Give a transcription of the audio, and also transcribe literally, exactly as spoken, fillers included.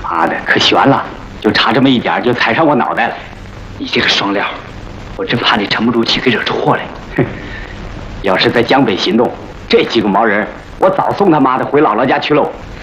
妈的，可悬了！就差这么一点，就踩上我脑袋了。你这个双料，我真怕你沉不住气，给惹出祸来。哼！要是在江北行动，这几个毛人，我早送他妈的回姥姥家去喽。